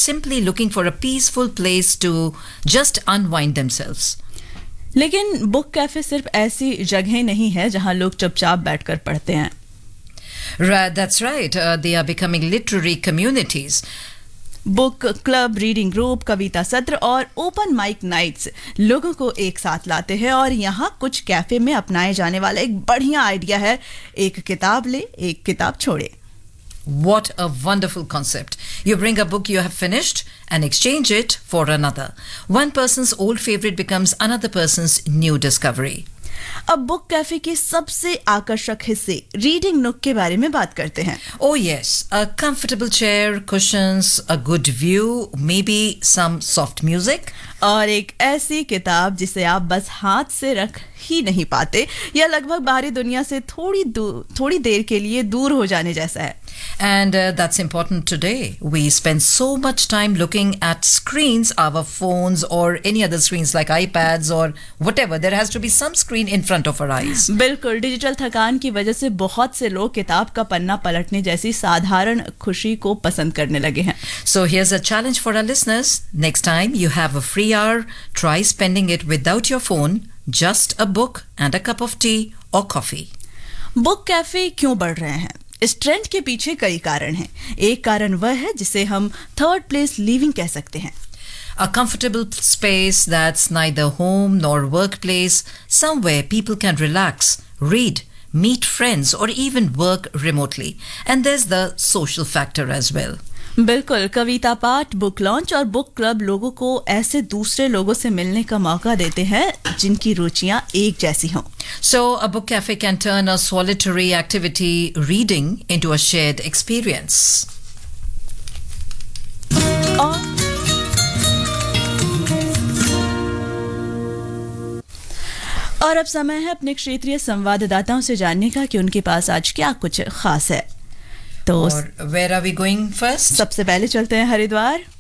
simply looking for a peaceful place to just unwind themselves. लेकिन book cafe सिर्फ ऐसी जगह नहीं है जहां लोग चुपचाप बैठकर पढ़ते हैं. Right, that's right. They are becoming literary communities. Book club, reading group, कविता सत्र और ओपन माइक नाइट्स लोगों को एक साथ लाते हैं. और यहाँ कुछ कैफे में अपनाए जाने वाला एक बढ़िया आइडिया है, एक किताब ले एक किताब छोड़े. What a wonderful concept. You bring a book you have finished and exchange it for another. One person's old favorite becomes another person's new discovery. अब बुक कैफे के सबसे आकर्षक हिस्से रीडिंग नुक के बारे में बात करते हैं. Oh yes, a comfortable chair, cushions, a good view, maybe some soft music. और एक ऐसी किताब जिसे आप बस हाथ से रख ही नहीं पाते या लगभग बाहरी दुनिया से थोड़ी देर के लिए दूर हो जाने जैसा है. And that's important today. We spend so much time looking at screens, our phones or any other screens like iPads or whatever. There has to be some screen in front of our eyes. बिल्कुल, digital थकान की वजह से बहुत से लोग किताब का पन्ना पलटने जैसी साधारण खुशी को पसंद करने लगे हैं. So here's a challenge for our listeners. Next time you have a free hour, try spending it without your phone, just a book and a cup of tea or coffee. Book cafe क्यों बढ़ रहे हैं? इस trend के पीछे कई कारण हैं. एक कारण वह है जिसे हम थर्ड प्लेस लिविंग कह सकते हैं. A comfortable space that's neither home nor workplace, somewhere people can relax, read, meet friends or even work remotely. And there's the social factor as well. बिल्कुल, कविता पाठ, बुक लॉन्च और book club लोगों को ऐसे दूसरे लोगों से मिलने का मौका देते हैं जिनकी रुचियां एक जैसी हों. So a book cafe can turn a solitary activity, reading, into a shared experience. और अब समय है अपने क्षेत्रीय संवाददाताओं से जानने का कि उनके पास आज क्या कुछ खास है. तो Where are we going first? सबसे पहले चलते हैं हरिद्वार.